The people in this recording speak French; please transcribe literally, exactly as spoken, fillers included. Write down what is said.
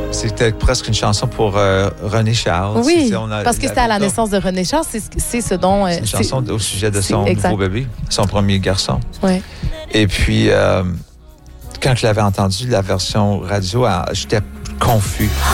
C'était presque une chanson pour euh, René Charles. Oui, c'est, on a, parce que c'était à la naissance de René Charles. C'est, c'est ce dont... Euh, c'est une chanson c'est, au sujet de son exact. nouveau bébé, son premier garçon. Oui. Et puis, euh, quand je l'avais entendu, la version radio, j'étais confus.